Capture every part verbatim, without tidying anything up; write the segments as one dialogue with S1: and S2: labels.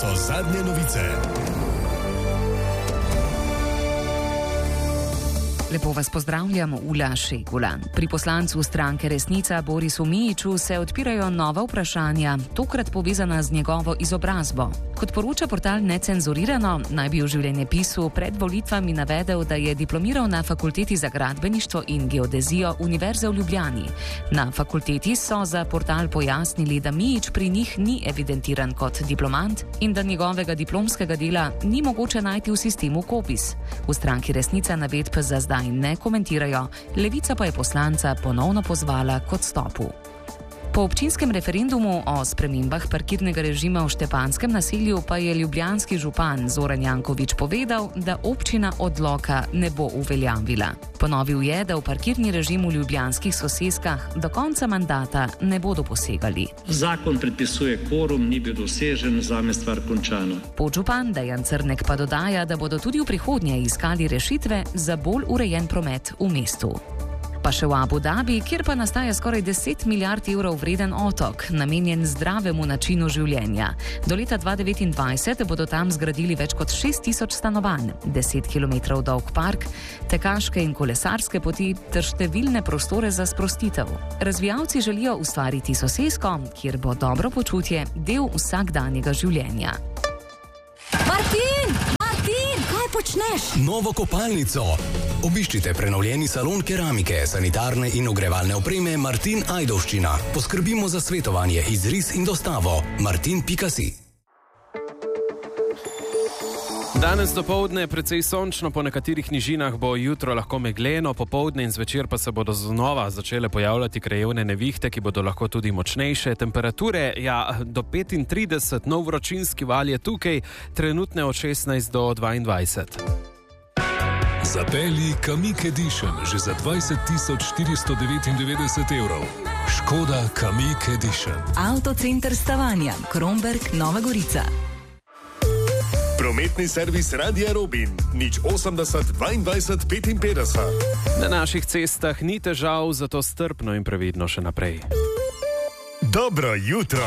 S1: so zadnje novice.
S2: Lepo vas pozdravljam, Ula Šegula. Pri poslancu stranke Resnica Borisu Mijiću se odpirajo nova vprašanja, tokrat povezana z njegovo izobrazbo. Kot poroča portal Necenzurirano, naj bi v življenjepisu pred volitvami navedel, da je diplomiral na Fakulteti za gradbeništvo in geodezijo Univerze v Ljubljani. Na fakulteti so za portal pojasnili, da Mijić pri njih ni evidentiran kot diplomant in da njegovega diplomskega dela ni mogoče najti v sistemu KOPIS. V stranki Resnica navedb za zdaj ne komentirajo, Levica pa je poslanca ponovno pozvala k odstopu. Po občinskem referendumu o spremembah parkirnega režima v Štepanskem naselju pa je ljubljanski župan Zoran Janković povedal, da občina odloka ne bo uveljavila. Ponovil je, da v parkirni režim v ljubljanskih soseskah do konca mandata ne bodo posegali.
S3: Zakon predpisuje kvorum, ni bil dosežen, zame stvar končana.
S2: Podžupan Dejan Crnek pa dodaja, da bodo tudi v prihodnje iskali rešitve za bolj urejen promet v mestu. Pa še v Abu Dhabi, kjer pa nastaja skoraj deset milijard evrov vreden otok, namenjen zdravemu načinu življenja. Do leta dva tisoč devetindvajset bodo tam zgradili več kot šest tisoč stanovanj, deset kilometrov dolg park, tekaške in kolesarske poti ter številne prostore za sprostitev. Razvijalci želijo ustvariti sosesko, kjer bo dobro počutje del vsakdanjega življenja.
S4: Martin! Martin! Kaj počneš?
S1: Novo kopalnico. Obiščite prenovljeni salon keramike, sanitarne in ogrevalne opreme Martin Ajdovščina. Poskrbimo za svetovanje, izris in dostavo. martin pika si.
S5: Danes dopoldne precej sončno, po nekaterih nižinah bo jutro lahko megleno, popoldne in zvečer pa se bodo znova začele pojavljati krajevne nevihte, ki bodo lahko tudi močnejše. Temperature, ja, do petintrideset, nov vročinski val je tukaj, trenutne od šestnajst do dvaindvajset.
S6: Zapelji Kamiq Edition že za dvajset tisoč štiristo devetindevetdeset evrov. Škoda Kamiq Edition.
S4: Avtocenter Stavanja, Kromberk, Nova Gorica.
S1: Prometni servis Radia Robin. nič osemdeset dvaindvajset petinpetdeset.
S5: Na naših cestah ni težav, zato strpno in previdno še naprej.
S1: Dobro jutro.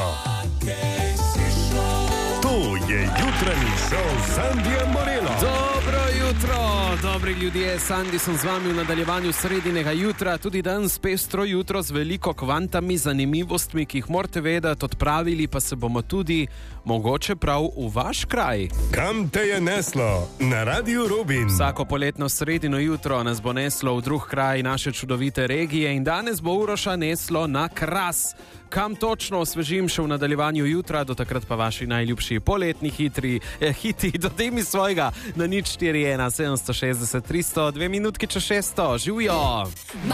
S1: To je jutranji šov Sandija Morelo.
S5: Dobro jutro, dobri ljudje, Sandi sem z vami v nadaljevanju sredinega jutra, tudi danes pestro jutro z veliko kvantami, zanimivostmi, ki jih morate vedeti, odpravili pa se bomo tudi mogoče prav v vaš kraj.
S1: Kam te je neslo? Na Radiu Robin.
S5: Vsako poletno sredino jutro nas bo neslo v drug kraj naše čudovite regije in danes bo Uroša neslo na Kras. Kam točno osvežim še v nadaljevanju jutra, do takrat pa vaši najljubši poletni hitri, eh, hiti, dodej mi svojega na nič štiri ena sedemsto šestdeset tristo, dve minutki čez šesto, živijo!